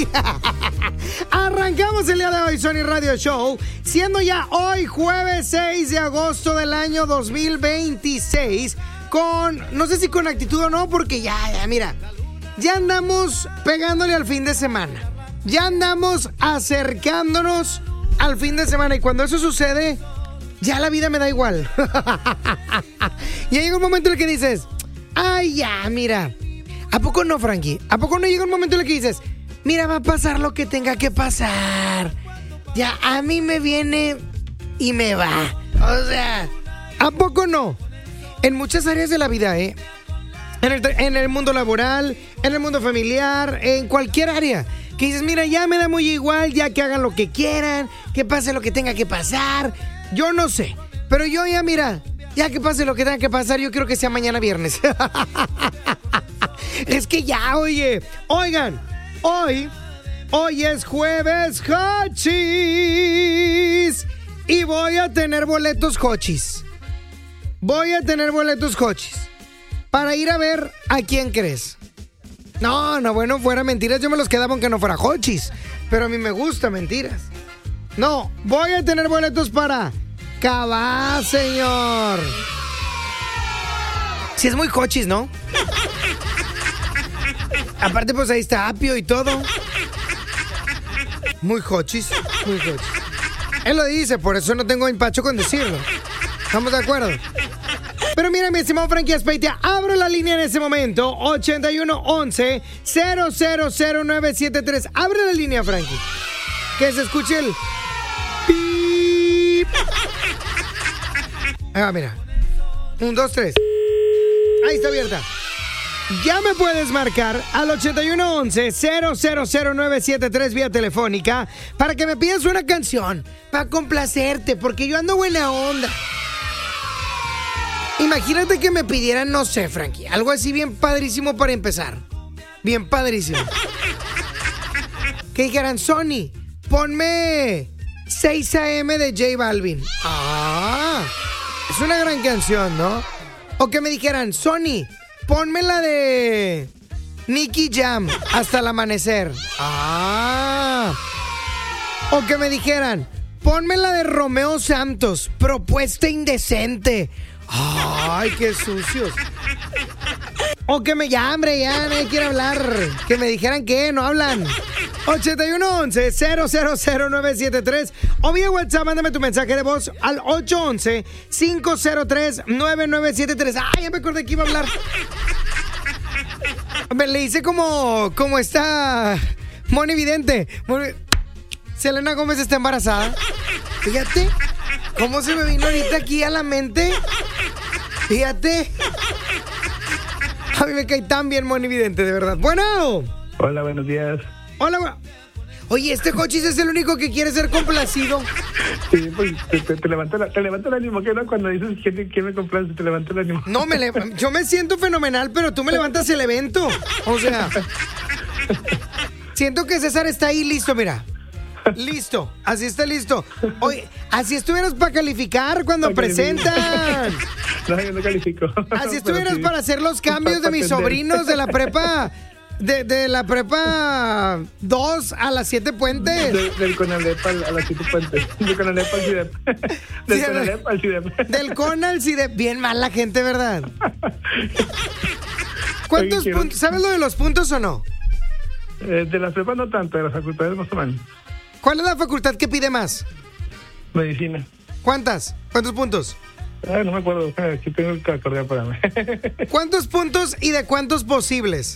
sí. Arrancamos el día de hoy, Sony Radio Show, siendo ya hoy jueves 6 de agosto del año 2026, no sé si con actitud o no, porque ya, mira, ya andamos pegándole al fin de semana. Ya andamos acercándonos al fin de semana y cuando eso sucede, ya la vida me da igual. Y llega un momento en el que dices, ay, ya, mira. ¿A poco no, Frankie? ¿A poco no llega un momento en el que dices, mira, va a pasar lo que tenga que pasar? Ya, a mí me viene y me va. O sea, ¿a poco no? En muchas áreas de la vida, En el mundo laboral, en el mundo familiar, en cualquier área. Que dices, mira, ya me da muy igual, ya que hagan lo que quieran, que pase lo que tenga que pasar. Yo no sé, pero yo ya, mira, ya que pase lo que tenga que pasar, yo quiero que sea mañana viernes. Es que ya, oigan, hoy es jueves Hochis y voy a tener boletos Hochis. Para ir a ver a quién crees. No, bueno, fuera mentiras, yo me los quedaba aunque no fuera Hochis. Pero a mí me gusta mentiras. No, voy a tener boletos para Cabá, señor. Si es muy Hochis, ¿no? Aparte, pues ahí está Apio y todo. Muy Hochis. Él lo dice, por eso no tengo empacho con decirlo. ¿Estamos de acuerdo? Pero mira, mi estimado Frankie Azpeitia, abro la línea en ese momento, 8111-000973. Abre la línea, Frankie. Que se escuche el pip. Ahí va, mira. 1, 2, 3. Ahí está abierta. Ya me puedes marcar al 8111-000973 vía telefónica para que me pidas una canción, para complacerte, porque yo ando buena onda. Imagínate que me pidieran, no sé, Frankie, algo así bien padrísimo para empezar. Bien padrísimo. Que dijeran, Sony, ponme 6 AM de J Balvin. Ah, es una gran canción, ¿no? O que me dijeran, Sony, ponme la de Nicky Jam, Hasta el Amanecer. Ah. O que me dijeran, ponme la de Romeo Santos, Propuesta Indecente. Ay, qué sucios. O que ya nadie quiere hablar. Que me dijeran que no hablan. 8111-000973 o vía WhatsApp, mándame tu mensaje de voz al 811-503-9973. Ay, ya me acordé que iba a hablar. Me le hice como está Moni Vidente. Selena Gómez está embarazada. Fíjate cómo se me vino ahorita aquí a la mente. Fíjate. A mí me cae tan bien Moni Vidente, de verdad. Bueno. Hola, buenos días. Hola. Oye, este Hochis es el único que quiere ser complacido. Sí, pues te levanta el ánimo, ¿qué no? Cuando dices ¿quién me complace? Te levanta el ánimo. No, yo me siento fenomenal, pero tú me levantas el evento. O sea, siento que César está ahí listo, mira. Listo, así está listo. Oye, así estuvieras para calificar cuando presentan. No, yo no califico. Así estuvieras para hacer los cambios de mis sobrinos de la prepa. De la prepa 2 a las 7 Puentes. Del CONALEP a las 7 Puentes. Del CONALEP al CIDEP. Del CONALEP al CIDEP. Del CON al CIDEP. Bien mal la gente, ¿verdad? ¿Cuántos puntos? ¿Sabes lo de los puntos o no? De las prepas no tanto, de las facultades más o menos. ¿Cuál es la facultad que pide más? Medicina. ¿Cuántos puntos? No me acuerdo. Aquí tengo que acordar para mí. ¿Cuántos puntos y de cuántos posibles?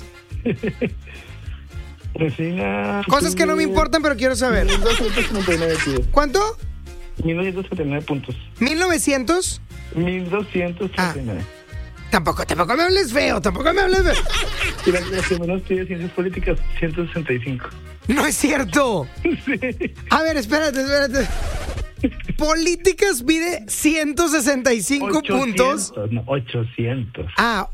Medicina. Cosas que no me importan, pero quiero saber. 1239 tío. ¿Cuánto? 1939 puntos. ¿1200? 1239. Tampoco me hables feo, Y la que menos pide ciencias políticas, 165. No es cierto. Sí. A ver, espérate. Políticas pide 165 800, puntos. No, 800.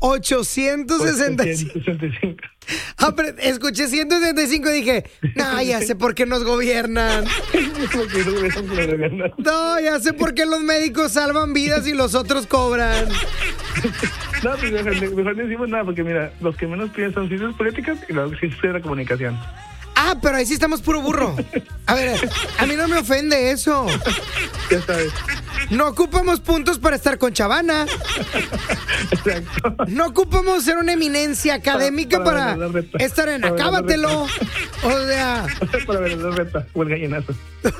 865. Pero escuché 165 y dije, no, ya sé por qué nos gobiernan. No, ya sé por qué los médicos salvan vidas y los otros cobran. No, pues mejor no decimos nada, porque mira, los que menos piden son ciencias políticas y los ciencias de la comunicación. Ah, pero ahí sí estamos puro burro. A ver, a mí no me ofende eso. Ya sabes. No ocupamos puntos para estar con Chavana. Exacto. No ocupamos ser una eminencia académica para estar en Acábatelo. O sea, Para ver la reta o el gallinazo.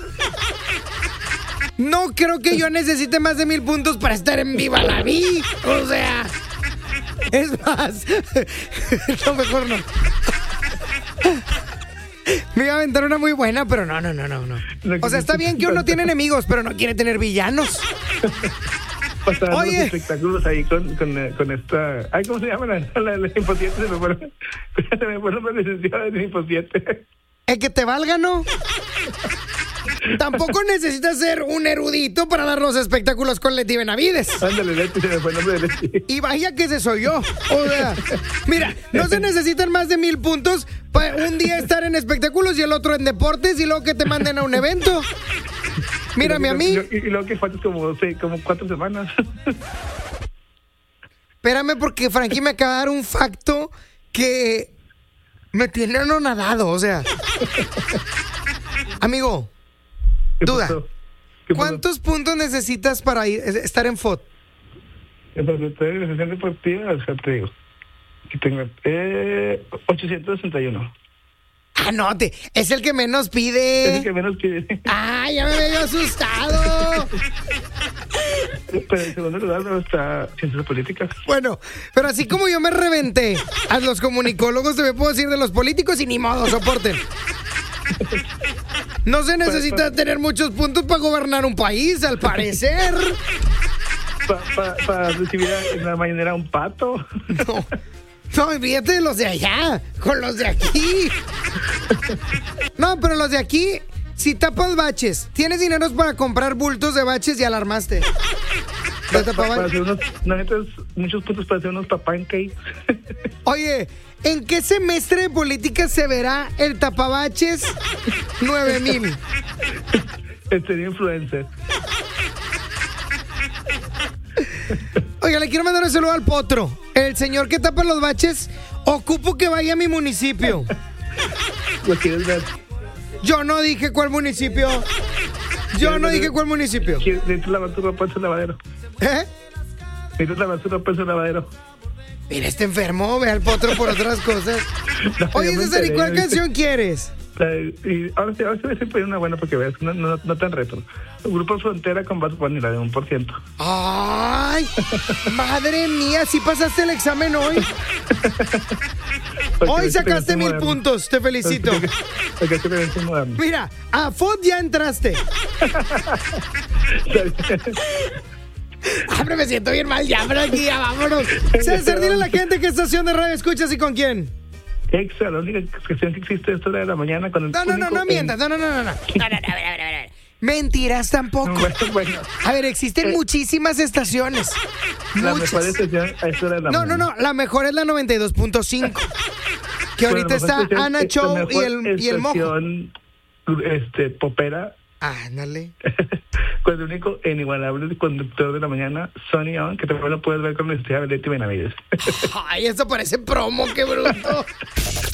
no creo que yo necesite más de 1000 puntos para estar en Viva la Vi. O sea, es más. No, mejor no. Me iba a aventar una muy buena, pero no. O sea, está bien que uno tiene enemigos, pero no quiere tener villanos. Pasaron los Oye. espectáculos ahí con esta... Ay, ¿cómo se llama la Info7? Se me fue el nombre de licenciada de Info7. Es que te valga, ¿no? Tampoco necesitas ser un erudito para dar los espectáculos con Leti Benavides. Ándale, Leti, se me fue el nombre de Leti. Y vaya que ese soy yo. O sea, mira, no se necesitan más de 1000 puntos para un día estar en espectáculos y el otro en deportes y luego que te manden a un evento. Mírame a mí. Y luego que faltas como 4 semanas. Espérame porque Frankie me acaba de dar un facto que me tiene anonadado, o sea. Amigo, ¿Qué duda. pasó? ¿Qué pasó? ¿Cuántos puntos necesitas para estar en FOD? Para estar en la sesión deportiva, o sea, te digo. Aquí tengo 861. Ah, no, es el que menos Es pide. el que menos pide. Ah, ya me había asustado. Pero en segundo lugar no está ciencias políticas. Bueno, pero así como yo me reventé a los comunicólogos, te me puedo decir de los políticos y ni modo, soporten. No se necesita tener muchos puntos para gobernar un país, al parecer. Para recibir en la mañanera un pato. No, fíjate de los de allá, con los de aquí. No, pero los de aquí, si tapas baches, tienes dinero para comprar bultos de baches y alarmaste. Para hacer unos, no necesitas muchos puntos para hacer unos pancakes. Oye, ¿en qué semestre de política se verá el tapabaches 9000? Sería influencer. Oiga, le quiero mandar un saludo al Potro. El señor que tapa los baches, ocupo que vaya a mi municipio. ¿Lo quieres ver? Yo no dije cuál municipio. Necesitas lavar tu ropa en su lavadero. ¿Eh? Necesitas lavar tu ropa en su lavadero. Mira, este enfermo, ve al Potro por otras cosas. No, Oye, yo me César, ¿y cuál enteré, canción quieres? Y ahora sí voy a poner una buena porque veas, no tan retro. Grupo Frontera con Bad Bunny, la de 1%. ¡Ay! ¡Madre mía! ¿Sí pasaste el examen hoy? Hoy sacaste 1000 puntos, te felicito. Porque te ves moderno. Mira, a FOD ya entraste. Hombre, me siento bien mal ya, pero aquí ya vámonos. César, dile a la gente qué estación de radio escuchas y con quién. Exa, la única canción que existe es esta hora de la mañana con el No mientas, no. Mentiras tampoco. Bueno. A ver, existen muchísimas estaciones. La Muchas. mejor estación a esta hora de la mañana. No, la mejor es la 92.5. Que ahorita está Ana Chow y el Mojo. Popera. Ándale. Con el único e inigualable conductor de la mañana, Sonny On, que también lo puedes ver con la estrella de Leti Benavides. Ay, eso parece promo, qué bruto.